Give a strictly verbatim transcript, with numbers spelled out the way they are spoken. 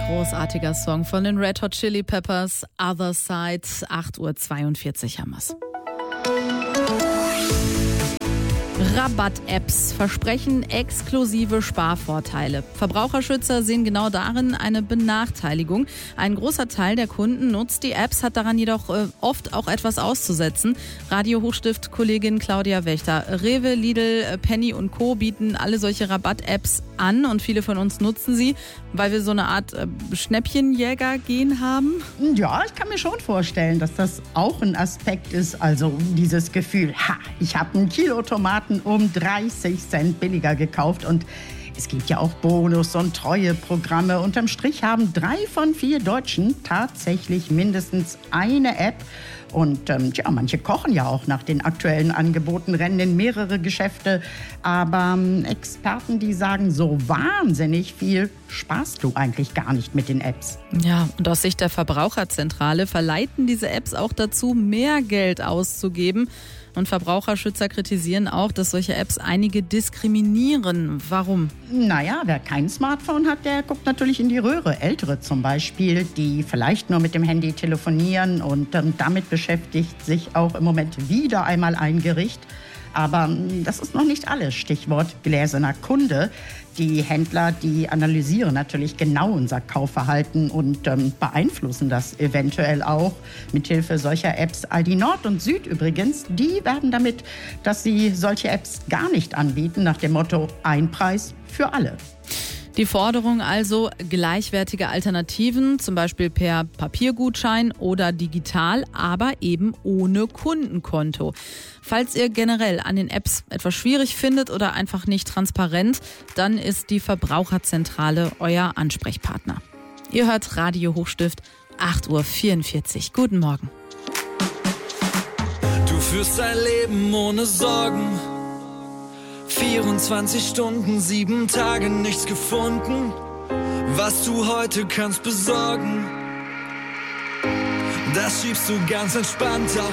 Großartiger Song von den Red Hot Chili Peppers, Other Side, acht Uhr zweiundvierzig haben wir's. Rabatt-Apps versprechen exklusive Sparvorteile. Verbraucherschützer sehen genau darin eine Benachteiligung. Ein großer Teil der Kunden nutzt die Apps, hat daran jedoch äh, oft auch etwas auszusetzen. Radio Hochstift-Kollegin Claudia Wächter. Rewe, Lidl, Penny und Co. bieten alle solche Rabatt-Apps an und viele von uns nutzen sie, weil wir so eine Art äh, Schnäppchenjäger-Gen haben. Ja, ich kann mir schon vorstellen, dass das auch ein Aspekt ist. Also dieses Gefühl, ha, ich habe einen Kilo Tomaten um dreißig Cent billiger gekauft und es gibt ja auch Bonus- und Treueprogramme. Unterm Strich haben drei von vier Deutschen tatsächlich mindestens eine App. Und ähm, ja, manche kochen ja auch nach den aktuellen Angeboten, rennen in mehrere Geschäfte. Aber ähm, Experten, die sagen, so wahnsinnig viel sparst du eigentlich gar nicht mit den Apps. Ja, und aus Sicht der Verbraucherzentrale verleiten diese Apps auch dazu, mehr Geld auszugeben. Und Verbraucherschützer kritisieren auch, dass solche Apps einige diskriminieren. Warum? Naja, wer kein Smartphone hat, der guckt natürlich in die Röhre. Ältere zum Beispiel, die vielleicht nur mit dem Handy telefonieren und ähm, damit beschäftigt sich auch im Moment wieder einmal ein Gericht. Aber das ist noch nicht alles. Stichwort gläserner Kunde. Die Händler, die analysieren natürlich genau unser Kaufverhalten und ähm, beeinflussen das eventuell auch mithilfe solcher Apps. Aldi Nord und Süd übrigens, die werden damit, dass sie solche Apps gar nicht anbieten, nach dem Motto ein Preis für alle. Die Forderung also gleichwertige Alternativen, zum Beispiel per Papiergutschein oder digital, aber eben ohne Kundenkonto. Falls ihr generell an den Apps etwas schwierig findet oder einfach nicht transparent, dann ist die Verbraucherzentrale euer Ansprechpartner. Ihr hört Radio Hochstift, acht Uhr vierundvierzig. Guten Morgen. Du führst ein Leben ohne Sorgen. vierundzwanzig Stunden, sieben Tage, nichts gefunden, was du heute kannst besorgen. Das schiebst du ganz entspannt auf